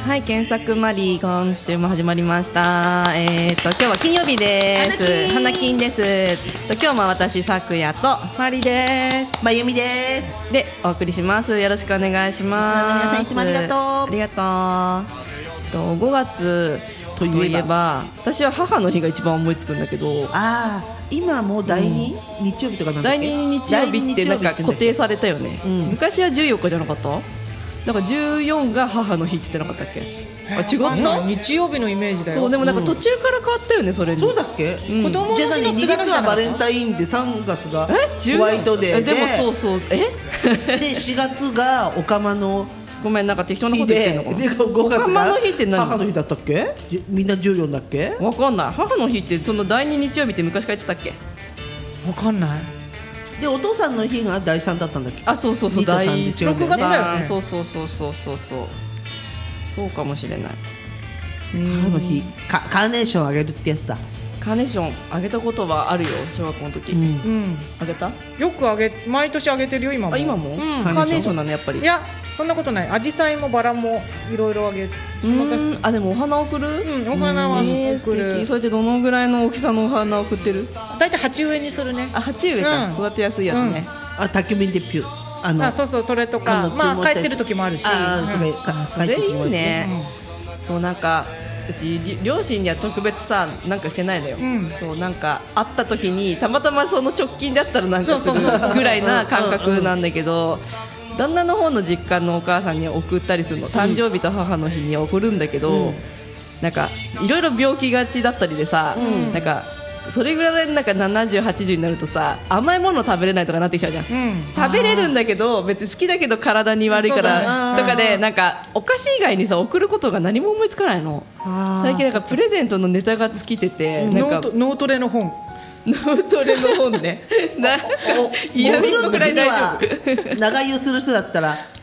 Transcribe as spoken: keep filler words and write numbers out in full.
はい、検索マリー、今週も始まりました。えーと今日は金曜日です。花金です。と今日も私さくやとマリです。 まゆみですでお送りします。よろしくお願いします。 皆さんいつもありがとう。 ありがとう。とごがつといえば私は母の日が一番思いつくんだけど、 ああ今もう第二、うん、日曜日とかなんだっけ。 第二日曜日ってなんか固定されたよね、うん、昔はじゅうよっかじゃなかった？だからじゅうよっかが母の日って言ってなかったっけ？あ、違った？ 日曜日のイメージだよ。 そう、でもなんか途中から変わったよね、それに。 そうだっけ？うん、 子供の日のじゃあ何にがつはバレンタインでさんがつがホワイトデーで、 でもそうそうえでしがつがおかまのごめんなんか適当なこと言ってんのかな。 でごがつおかまの日って何？ 母の日だったっけ？みんなじゅうよっかだっけ？ わかんない。母の日ってそのだいに日曜日って昔から言ってたっけ？ わかんない。 でお父さんの日がだいさんだったんだっけ？ あ、そうそうそう、だいろくがつだよね。 そうそうそうそうそうそうそうかもしれない。 母の日カーネーションあげるってやつだ。 カーネーションあげたことはあるよ、小学校の時。 うん、 あげた？ よくあげ毎年あげてるよ今も。 あ、今も、うん、カーネーションなのやっぱり。 いやそんなことない。アジサイもバラもいろいろあげる。 うんあでもお花送る？ うん、お花は送る。 それでどのぐらいの大きさのお花送ってる？ だいたい鉢植えにするね。 あ、鉢植えか、うん、育てやすいやつね、 うん、あ宅急便でピューあのあそうそうそれとかまあ帰ってる時もあるし。 あ、うん、 あそれいいね、うん、そうなんかうち両親には特別さなんかしてないのよ、うん、そうなんか会った時にたまたまその直近だったらなんかするぐらいな感覚なんだけど、旦那の方の実家のお母さんに送ったりするの、誕生日と母の日に送るんだけど、うん、なんかいろいろ病気がちだったりでさ、うん、なんかそれぐらいなんかななじゅう、はちじゅうになるとさ甘いもの食べれないとかなってきちゃうじゃん、うん、食べれるんだけど別に好きだけど体に悪いからとかでなんかお菓子以外にさ送ることが何も思いつかないの。最近なんかプレゼントのネタが尽きてて、うん、なんかノート、ノートレの本ノートレの本ねなんかお風呂の時には長湯する人だったら